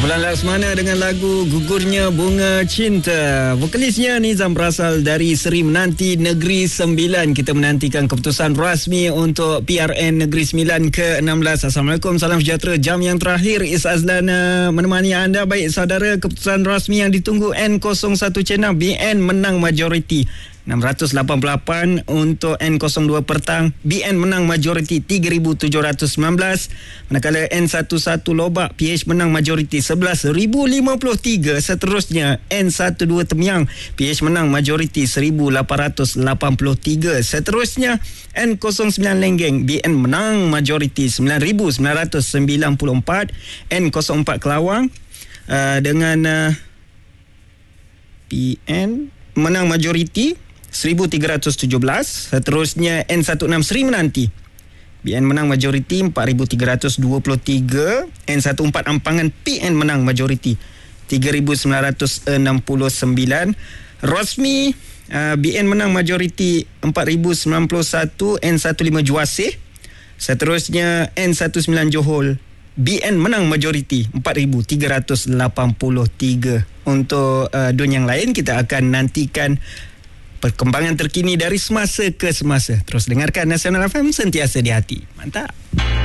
Kumpulan Laksmana dengan lagu Gugurnya Bunga Cinta. Vokalisnya Nizam berasal dari Seri Menanti Negeri Sembilan. Kita menantikan keputusan rasmi untuk PRN Negeri Sembilan ke-16. Assalamualaikum, salam sejahtera. Jam yang terakhir Is Azlan menemani anda. Baik saudara, keputusan rasmi yang ditunggu N01 Chennai, BN menang majoriti 688 untuk N02 Pertang. BN menang majoriti 3,719. Manakala N11 Lobak, PH menang majoriti 11,053. Seterusnya N12 Temiang, PH menang majoriti 1,883. Seterusnya N09 Lenggeng, BN menang majoriti 9,994. N04 Kelawang dengan PN menang majoriti 1,317. Seterusnya N16 Seri Menanti, BN menang majoriti 4,323. N14 Ampangan, PN menang majoriti 3,969. Rosmi, BN menang majoriti 4,091. N15 Juasih. Seterusnya N19 Johor, BN menang majoriti 4,383. Untuk dunia yang lain, kita akan nantikan perkembangan terkini dari semasa ke semasa. Terus dengarkan Nasional FM, sentiasa di hati. Mantap.